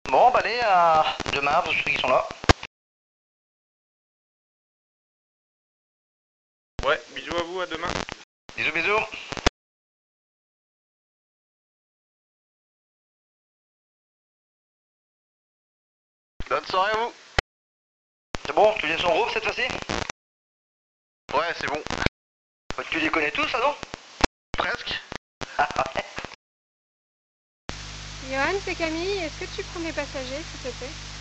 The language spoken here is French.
Bon, bah allez, à demain pour ceux qui sont là. Ouais, bisous à vous, à demain. Bisous, bisous. Bonne soirée à vous. C'est bon, tu viens son groupe cette fois-ci? Ouais, c'est bon. Tu les connais tous, ça non? Presque. Johan, c'est Camille, est-ce que tu prends des passagers s'il te plaît?